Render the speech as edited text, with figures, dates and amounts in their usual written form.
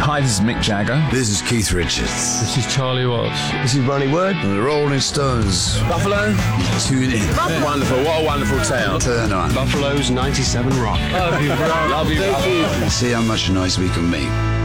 Hi, this is Mick Jagger. This is Keith Richards. This is Charlie Watts. This is Ronnie Wood. The Rolling Stones. Buffalo. Tune in. Wonderful. What a wonderful town. Turn on. Buffalo's 97 Rock. Love you, bro. See how much noise we can make.